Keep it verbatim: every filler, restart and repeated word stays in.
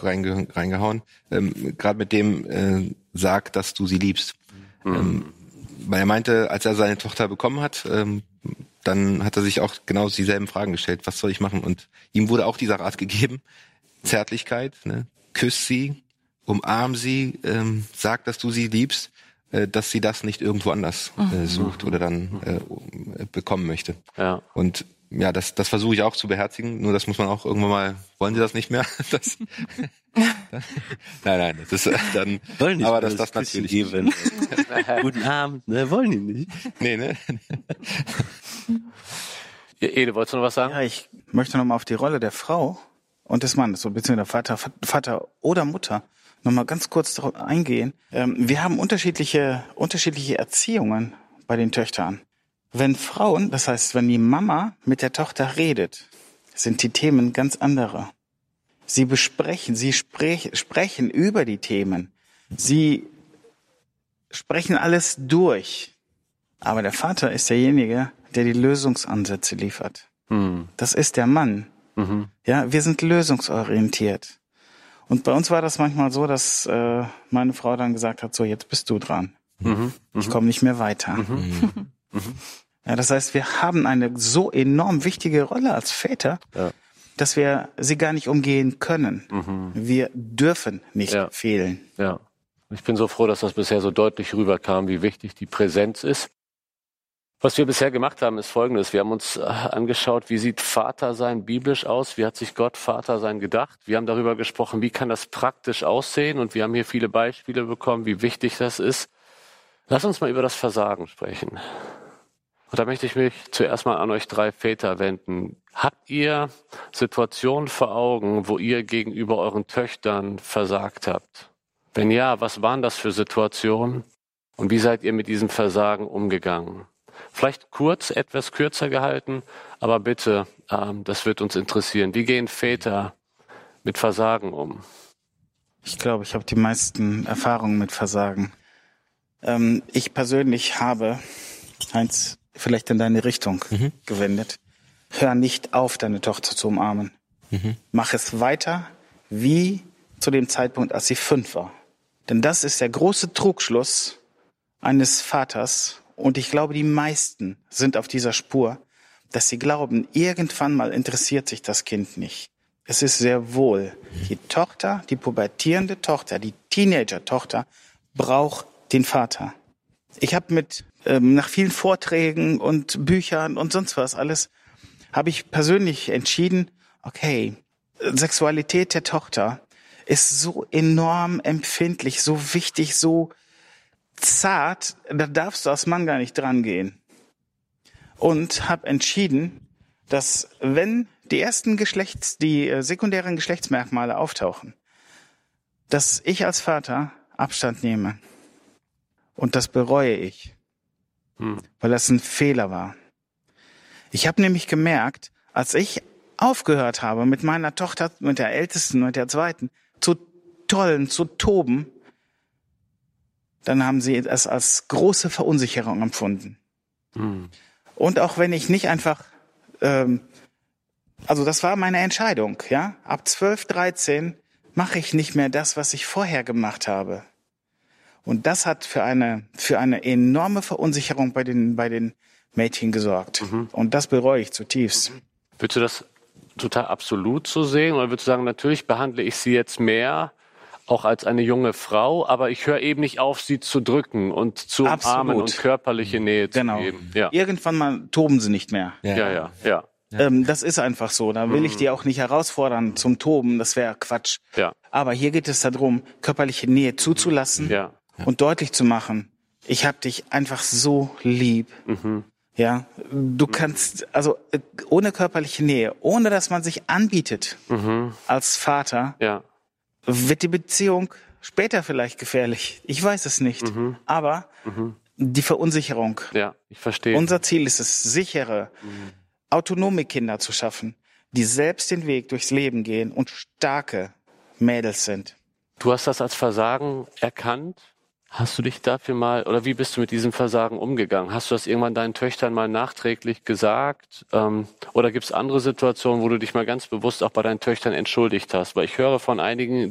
auch reinge, reingehauen. Ähm, Gerade mit dem äh, sag, dass du sie liebst. Mhm. Ähm, weil er meinte, als er seine Tochter bekommen hat, ähm, dann hat er sich auch genau dieselben Fragen gestellt. Was soll ich machen? Und ihm wurde auch dieser Rat gegeben. Zärtlichkeit, ne? Küss sie, umarm sie, ähm, sag, dass du sie liebst, äh, dass sie das nicht irgendwo anders äh, sucht oder dann äh, bekommen möchte. Ja. Und ja, das, das versuche ich auch zu beherzigen. Nur das muss man auch irgendwann mal. Wollen Sie das nicht mehr? Das, nein, nein, das ist dann. Wollen nicht, aber dass das, das natürlich. Geben. Guten Abend, ne? Wollen die nicht? Nee, ne? Ede, wolltest du noch was sagen? Ja, ich möchte noch mal auf die Rolle der Frau und des Mannes, so beziehungsweise Vater, Vater oder Mutter, noch mal ganz kurz darauf eingehen. Ähm, wir haben unterschiedliche, unterschiedliche Erziehungen bei den Töchtern. Wenn Frauen, das heißt, wenn die Mama mit der Tochter redet, sind die Themen ganz andere. Sie besprechen, sie sprech, sprechen über die Themen. Sie sprechen alles durch. Aber der Vater ist derjenige, der die Lösungsansätze liefert. Mhm. Das ist der Mann. Mhm. Ja, wir sind lösungsorientiert. Und bei uns war das manchmal so, dass äh, meine Frau dann gesagt hat, so, jetzt bist du dran. Mhm. Ich komme nicht mehr weiter. Mhm. Mhm. Ja, das heißt, wir haben eine so enorm wichtige Rolle als Väter, ja, dass wir sie gar nicht umgehen können. Mhm. Wir dürfen nicht ja. fehlen. Ja. Ich bin so froh, dass das bisher so deutlich rüberkam, wie wichtig die Präsenz ist. Was wir bisher gemacht haben, ist Folgendes. Wir haben uns angeschaut, wie sieht Vatersein biblisch aus? Wie hat sich Gott Vatersein gedacht? Wir haben darüber gesprochen, wie kann das praktisch aussehen? Und wir haben hier viele Beispiele bekommen, wie wichtig das ist. Lass uns mal über das Versagen sprechen. Und da möchte ich mich zuerst mal an euch drei Väter wenden. Habt ihr Situationen vor Augen, wo ihr gegenüber euren Töchtern versagt habt? Wenn ja, was waren das für Situationen? Und wie seid ihr mit diesem Versagen umgegangen? Vielleicht kurz, etwas kürzer gehalten, aber bitte, ähm, das wird uns interessieren. Wie gehen Väter mit Versagen um? Ich glaube, ich habe die meisten Erfahrungen mit Versagen. Ähm, ich persönlich habe, Heinz, vielleicht in deine Richtung mhm. gewendet. Hör nicht auf, deine Tochter zu umarmen. Mhm. Mach es weiter, wie zu dem Zeitpunkt, als sie fünf war. Denn das ist der große Trugschluss eines Vaters. Und ich glaube, die meisten sind auf dieser Spur, dass sie glauben, irgendwann mal interessiert sich das Kind nicht. Es ist sehr wohl, die Tochter, die pubertierende Tochter, die Teenager-Tochter braucht den Vater. Ich habe mit ähm, nach vielen Vorträgen und Büchern und sonst was alles, habe ich persönlich entschieden, okay, Sexualität der Tochter ist so enorm empfindlich, so wichtig, so zart, da darfst du als Mann gar nicht dran gehen. Und habe entschieden, dass wenn die ersten Geschlechts, die äh, sekundären Geschlechtsmerkmale auftauchen, dass ich als Vater Abstand nehme. Und das bereue ich, hm. weil das ein Fehler war. Ich habe nämlich gemerkt, als ich aufgehört habe, mit meiner Tochter, mit der Ältesten, mit der Zweiten, zu tollen, zu toben, dann haben sie es als große Verunsicherung empfunden. Hm. Und auch wenn ich nicht einfach, ähm, also das war meine Entscheidung, ja, ab zwölf, dreizehn mache ich nicht mehr das, was ich vorher gemacht habe. Und das hat für eine für eine enorme Verunsicherung bei den bei den Mädchen gesorgt. Mhm. Und das bereue ich zutiefst. Mhm. Würdest du das total absolut so sehen? Oder würdest du sagen, natürlich behandle ich sie jetzt mehr auch als eine junge Frau, aber ich höre eben nicht auf, sie zu drücken und zu umarmen und körperliche Nähe zu genau. geben. Ja. Irgendwann mal toben sie nicht mehr. Ja, ja, ja. ja. Ähm, das ist einfach so. Da will mhm. ich die auch nicht herausfordern zum Toben. Das wäre Quatsch. Ja. Aber hier geht es darum, körperliche Nähe zuzulassen. Ja. Und deutlich zu machen, ich hab dich einfach so lieb. Mhm. Ja, du kannst, also ohne körperliche Nähe, ohne dass man sich anbietet mhm. als Vater, ja. wird die Beziehung später vielleicht gefährlich. Ich weiß es nicht. Mhm. Aber mhm. die Verunsicherung. Ja, ich verstehe. Unser Ziel ist es, sichere, mhm. autonome Kinder zu schaffen, die selbst den Weg durchs Leben gehen und starke Mädels sind. Du hast das als Versagen erkannt? Hast du dich dafür mal, oder wie bist du mit diesem Versagen umgegangen? Hast du das irgendwann deinen Töchtern mal nachträglich gesagt? Ähm, oder gibt es andere Situationen, wo du dich mal ganz bewusst auch bei deinen Töchtern entschuldigt hast? Weil ich höre von einigen,